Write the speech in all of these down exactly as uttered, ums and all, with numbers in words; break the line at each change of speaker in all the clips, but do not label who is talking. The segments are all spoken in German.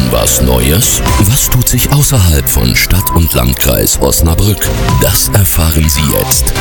was Neues? Was tut sich außerhalb von Stadt und Landkreis Osnabrück? Das erfahren Sie jetzt.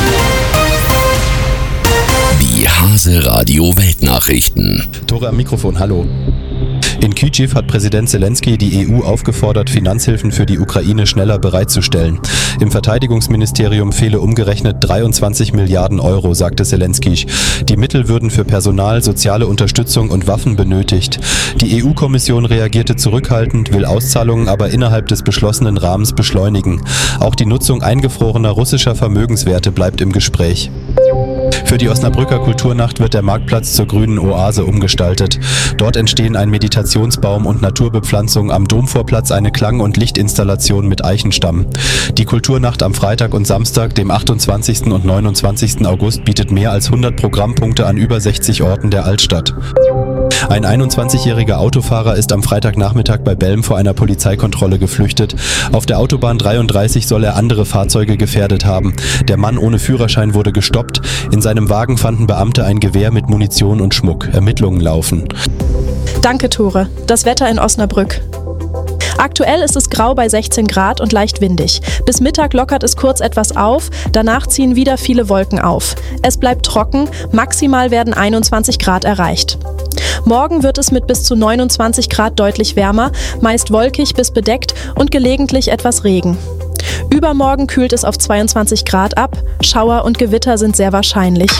Die Hase Radio Weltnachrichten.
Tore am Mikrofon, hallo. In Kyiv hat Präsident Zelensky die E U aufgefordert, Finanzhilfen für die Ukraine schneller bereitzustellen. Im Verteidigungsministerium fehle umgerechnet dreiundzwanzig Milliarden Euro, sagte Zelensky. Die Mittel würden für Personal, soziale Unterstützung und Waffen benötigt. Die E U-Kommission reagierte zurückhaltend, will Auszahlungen aber innerhalb des beschlossenen Rahmens beschleunigen. Auch die Nutzung eingefrorener russischer Vermögenswerte bleibt im Gespräch. Für die Osnabrücker Kulturnacht wird der Marktplatz zur grünen Oase umgestaltet. Dort entstehen ein Meditationsbaum und Naturbepflanzung, am Domvorplatz eine Klang- und Lichtinstallation mit Eichenstamm. Die Kulturnacht am Freitag und Samstag, dem achtundzwanzigsten und neunundzwanzigsten August, bietet mehr als hundert Programmpunkte an über sechzig Orten der Altstadt. Ein einundzwanzigjähriger Autofahrer ist am Freitagnachmittag bei Belm vor einer Polizeikontrolle geflüchtet. Auf der Autobahn dreiunddreißig soll er andere Fahrzeuge gefährdet haben. Der Mann ohne Führerschein wurde gestoppt. In seinem Wagen fanden Beamte ein Gewehr mit Munition und Schmuck. Ermittlungen laufen.
Danke, Tore. Das Wetter in Osnabrück. Aktuell ist es grau bei sechzehn Grad und leicht windig. Bis Mittag lockert es kurz etwas auf, danach ziehen wieder viele Wolken auf. Es bleibt trocken, maximal werden einundzwanzig Grad erreicht. Morgen wird es mit bis zu neunundzwanzig Grad deutlich wärmer, meist wolkig bis bedeckt und gelegentlich etwas Regen. Übermorgen kühlt es auf zweiundzwanzig Grad ab, Schauer und Gewitter sind sehr wahrscheinlich.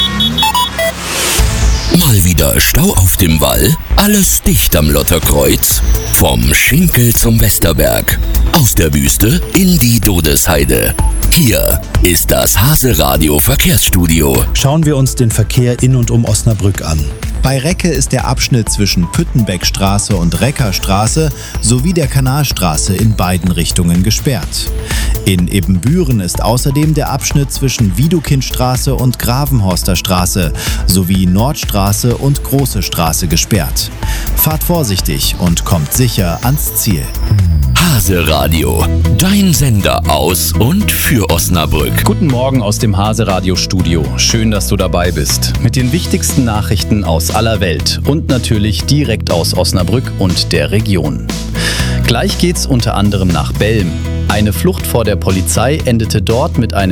Mal wieder Stau auf dem Wall? Alles dicht am Lotterkreuz? Vom Schinkel zum Westerberg. Aus der Wüste in die Dodesheide. Hier ist das Hase Radio Verkehrsstudio.
Schauen wir uns den Verkehr in und um Osnabrück an. Bei Recke ist der Abschnitt zwischen Püttenbeckstraße und Reckerstraße sowie der Kanalstraße in beiden Richtungen gesperrt. In Ebenbüren ist außerdem der Abschnitt zwischen Widukindstraße und Gravenhorster Straße sowie Nordstraße und Große Straße gesperrt. Fahrt vorsichtig und kommt sicher ans Ziel.
Hase Radio, dein Sender aus und für Osnabrück.
Guten Morgen aus dem Hase Radio Studio. Schön, dass du dabei bist. Mit den wichtigsten Nachrichten aus aller Welt und natürlich direkt aus Osnabrück und der Region. Gleich geht's unter anderem nach Belm. Eine Flucht vor der Polizei endete dort mit einem